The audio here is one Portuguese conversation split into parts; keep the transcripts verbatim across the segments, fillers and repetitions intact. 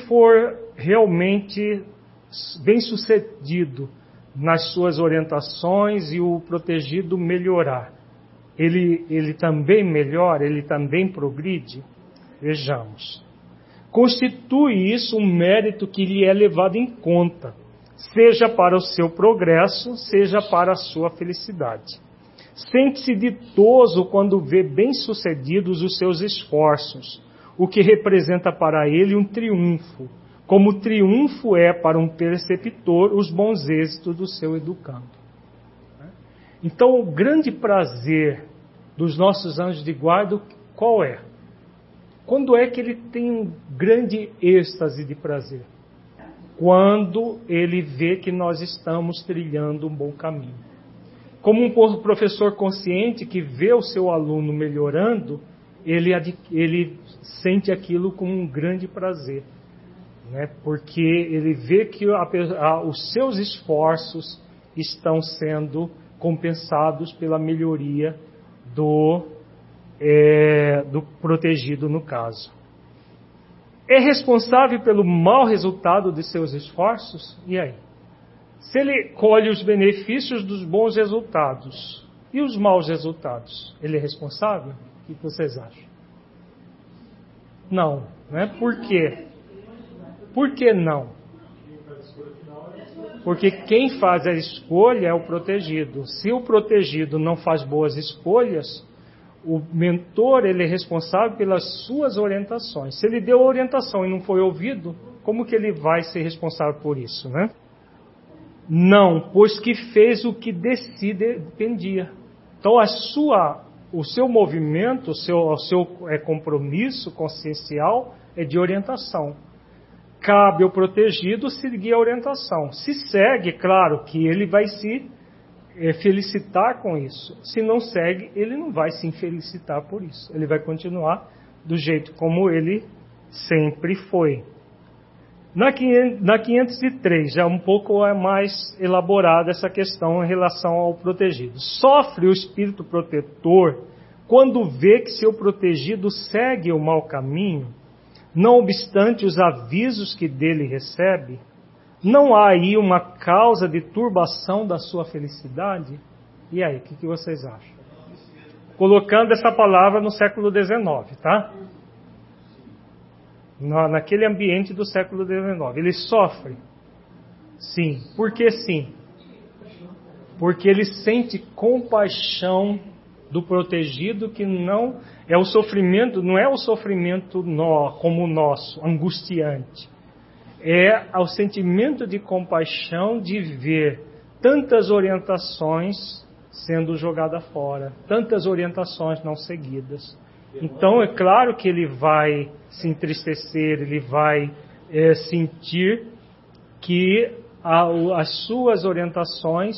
for realmente bem-sucedido nas suas orientações e o protegido melhorar, ele, ele também melhora, ele também progride? Vejamos. Constitui isso um mérito que lhe é levado em conta, seja para o seu progresso, seja para a sua felicidade. Sente-se ditoso quando vê bem-sucedidos os seus esforços, o que representa para ele um triunfo, como triunfo é para um preceptor os bons êxitos do seu educando. Então, o grande prazer dos nossos anjos de guarda, qual é? Quando é que ele tem um grande êxtase de prazer? Quando ele vê que nós estamos trilhando um bom caminho. Como um professor consciente que vê o seu aluno melhorando, ele, ele sente aquilo com um grande prazer, né? Porque ele vê que a, a, os seus esforços estão sendo compensados pela melhoria do, é, do protegido no caso. É responsável pelo mau resultado de seus esforços? E aí? Se ele colhe os benefícios dos bons resultados e os maus resultados, ele é responsável? O que vocês acham? Não, né? Por quê? Por que não? Porque quem faz a escolha é o protegido. Se o protegido não faz boas escolhas, o mentor ele é responsável pelas suas orientações. Se ele deu orientação e não foi ouvido, como que ele vai ser responsável por isso, né? Não, pois que fez o que de si dependia. Então a sua, o seu movimento, o seu, o seu é, compromisso consciencial é de orientação. Cabe ao protegido seguir a orientação. Se segue, claro que ele vai se é, felicitar com isso. Se não segue, ele não vai se infelicitar por isso. Ele vai continuar do jeito como ele sempre foi. Na quinhentos e três, já um pouco é mais elaborada essa questão em relação ao protegido. Sofre o espírito protetor quando vê que seu protegido segue o mau caminho, não obstante os avisos que dele recebe? Não há aí uma causa de turbação da sua felicidade? E aí, o que, que vocês acham? Colocando essa palavra no século dezenove, tá? Na, naquele ambiente do século dezenove. Ele sofre? Sim. Por que sim? Porque ele sente compaixão do protegido, que não é o sofrimento, não é o sofrimento nó, como o nosso, angustiante. É o sentimento de compaixão de ver tantas orientações sendo jogadas fora, tantas orientações não seguidas. Então, é claro que ele vai se entristecer, ele vai é, sentir que a, as suas orientações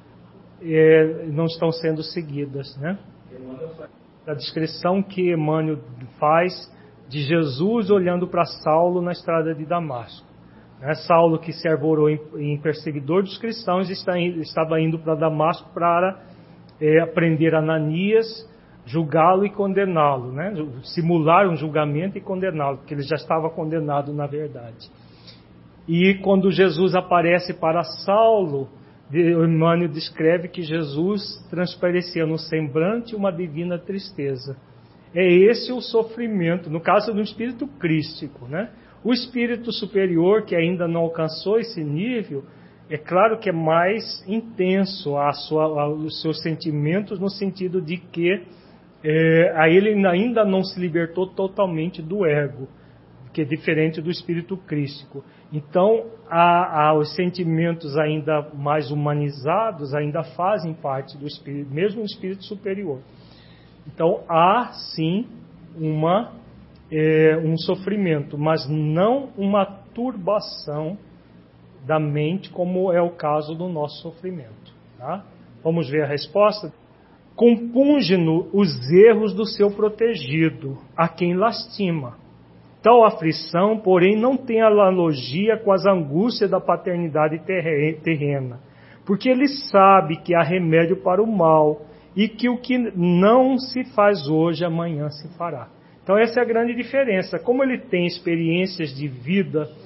é, não estão sendo seguidas, né? A descrição que Emmanuel faz de Jesus olhando para Saulo na estrada de Damasco. Né? Saulo, que se arvorou em, em perseguidor dos cristãos, está, estava indo para Damasco para é, prender Ananias, julgá-lo e condená-lo, né? Simular um julgamento e condená-lo, porque ele já estava condenado na verdade. E quando Jesus aparece para Saulo, Emmanuel descreve que Jesus transparecia no semblante uma divina tristeza. É esse o sofrimento, no caso do espírito crístico, né? O espírito superior, que ainda não alcançou esse nível, é claro que é mais intenso a sua, a, os seus sentimentos, no sentido de que É, aí ele ainda não se libertou totalmente do ego, que é diferente do espírito crístico. Então, há, há os sentimentos ainda mais humanizados ainda fazem parte do espírito, mesmo do espírito superior. Então, há sim uma, é, um sofrimento, mas não uma turbação da mente, como é o caso do nosso sofrimento. Tá? Vamos ver a resposta? Compunge-no os erros do seu protegido, a quem lastima. Tal aflição, porém, não tem analogia com as angústias da paternidade terrena, porque ele sabe que há remédio para o mal e que o que não se faz hoje, amanhã se fará. Então essa é a grande diferença. Como ele tem experiências de vida